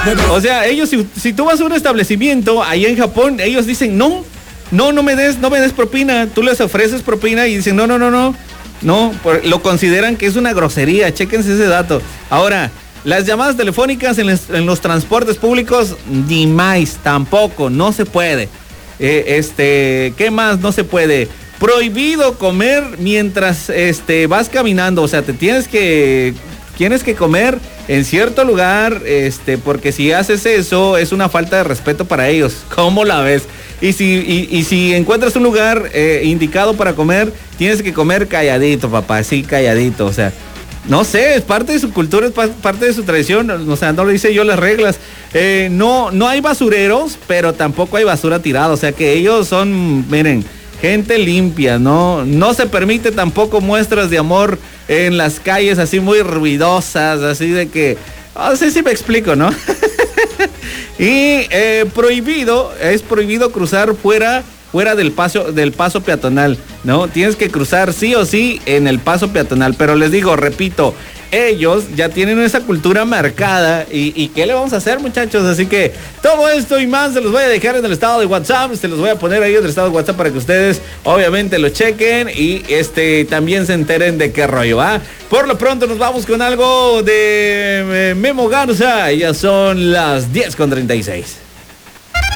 O sea, ellos, si tú vas a un establecimiento ahí en Japón, ellos dicen, no me des propina. Tú les ofreces propina y dicen, no, lo consideran que es una grosería. Chéquense ese dato. Ahora, las llamadas telefónicas en los transportes públicos, ni más, tampoco, no se puede. ¿Qué más no se puede? Prohibido comer mientras vas caminando, o sea, tienes que comer en cierto lugar, porque si haces eso es una falta de respeto para ellos. ¿Cómo la ves? Y si encuentras un lugar indicado para comer, tienes que comer calladito, papá, así calladito, o sea, no sé, es parte de su cultura, es parte de su tradición, o sea, no lo hice yo las reglas. No hay basureros, pero tampoco hay basura tirada, o sea que ellos son, miren, gente limpia, no se permite tampoco muestras de amor en las calles así muy ruidosas, así de que, no sé si me explico, ¿no? Y es prohibido cruzar fuera del paso peatonal, ¿no? Tienes que cruzar sí o sí en el paso peatonal, pero les digo, repito, ellos ya tienen esa cultura marcada y ¿qué le vamos a hacer, muchachos? Así que todo esto y más se los voy a dejar en el estado de WhatsApp, se los voy a poner ahí en el estado de WhatsApp para que ustedes obviamente lo chequen y también se enteren de qué rollo, ¿ah? Por lo pronto nos vamos con algo de Memo Garza, ya son las 10:36.